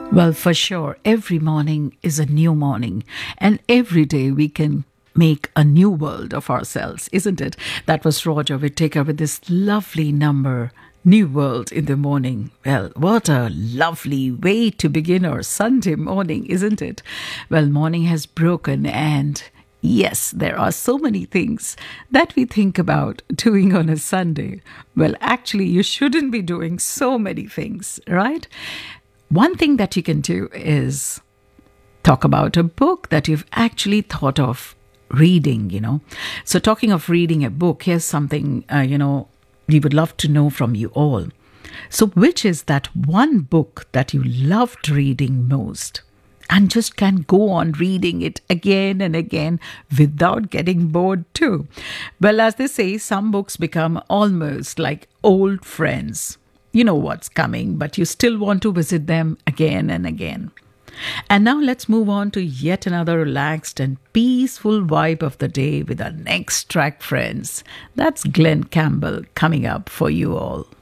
Well, for sure, every morning is a new morning, and every day we can make a new world of ourselves, isn't it? That was Roger Whittaker with this lovely number, New World in the Morning. Well, what a lovely way to begin our Sunday morning, isn't it? Well, morning has broken, and yes, there are so many things that we think about doing on a Sunday. Well, actually, you shouldn't be doing so many things, right? One thing that you can do is talk about a book that you've actually thought of reading. So, talking of reading a book, here's something, we would love to know from you all. So, which is that one book that you loved reading most? And just can go on reading it again and again without getting bored too. Well, as they say, some books become almost like old friends. You know what's coming, but you still want to visit them again and again. And now let's move on to yet another relaxed and peaceful vibe of the day with our next track, friends. That's Glenn Campbell coming up for you all.